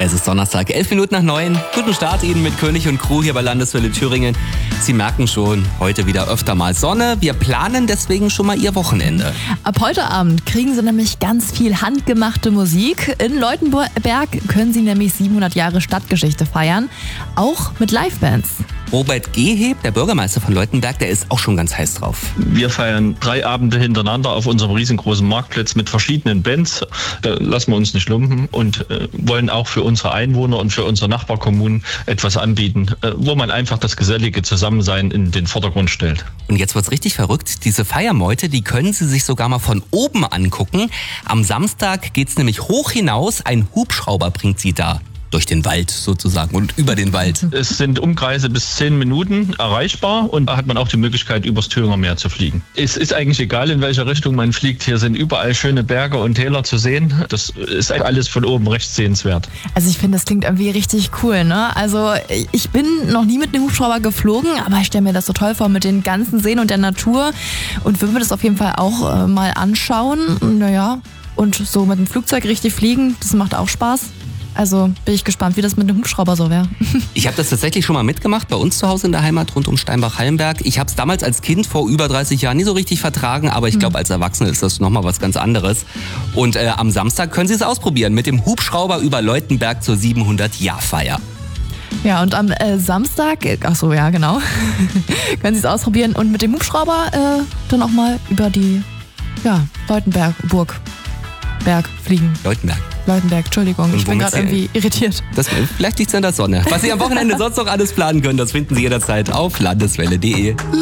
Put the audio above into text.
Es ist Donnerstag, 11:11. Guten Start Ihnen mit König und Crew hier bei Landeswelle Thüringen. Sie merken schon, heute wieder öfter mal Sonne. Wir planen deswegen schon mal Ihr Wochenende. Ab heute Abend kriegen Sie nämlich ganz viel handgemachte Musik. In Leutenberg können Sie nämlich 700 Jahre Stadtgeschichte feiern, auch mit Livebands. Robert Geheb, der Bürgermeister von Leutenberg, der ist auch schon ganz heiß drauf. Wir feiern 3 Abende hintereinander auf unserem riesengroßen Marktplatz mit verschiedenen Bands. Da lassen wir uns nicht lumpen und wollen auch für unsere Einwohner und für unsere Nachbarkommunen etwas anbieten, wo man einfach das gesellige Zusammensein in den Vordergrund stellt. Und jetzt wird's richtig verrückt. Diese Feiermeute, die können Sie sich sogar mal von oben angucken. Am Samstag geht's nämlich hoch hinaus. Ein Hubschrauber bringt Sie da durch den Wald sozusagen und über den Wald. Es sind Umkreise bis 10 Minuten erreichbar und da hat man auch die Möglichkeit, übers Thüringer Meer zu fliegen. Es ist eigentlich egal, in welche Richtung man fliegt. Hier sind überall schöne Berge und Täler zu sehen. Das ist alles von oben recht sehenswert. Also ich finde, das klingt irgendwie richtig cool, ne? Also ich bin noch nie mit einem Hubschrauber geflogen, aber ich stelle mir das so toll vor mit den ganzen Seen und der Natur und würde mir das auf jeden Fall auch mal anschauen. Naja, und so mit dem Flugzeug richtig fliegen, das macht auch Spaß. Also bin ich gespannt, wie das mit einem Hubschrauber so wäre. Ich habe das tatsächlich schon mal mitgemacht, bei uns zu Hause in der Heimat rund um Steinbach-Hallenberg. Ich habe es damals als Kind vor über 30 Jahren nie so richtig vertragen, aber ich glaube, als Erwachsene ist das nochmal was ganz anderes. Und am Samstag können Sie es ausprobieren mit dem Hubschrauber über Leutenberg zur 700-Jahr-Feier. Ja, und am Samstag, ach so, ja, genau, können Sie es ausprobieren und mit dem Hubschrauber dann auch mal über die Leutenberg fliegen. Leutenberg, Entschuldigung, ich bin gerade irgendwie irritiert. Vielleicht liegt es an der Sonne. Was Sie am Wochenende sonst noch alles planen können, das finden Sie jederzeit auf landeswelle.de.